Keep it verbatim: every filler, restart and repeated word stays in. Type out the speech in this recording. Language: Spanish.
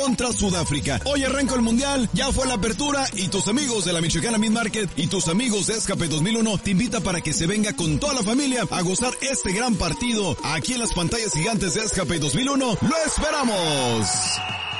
contra Sudáfrica. Hoy arranca el Mundial, ya fue la apertura y tus amigos de la Michoacana Meat Market y tus amigos de Escape dos mil uno te invita para que se venga con toda la familia a gozar este gran partido aquí en las pantallas gigantes de Escape dos mil uno. ¡Lo esperamos!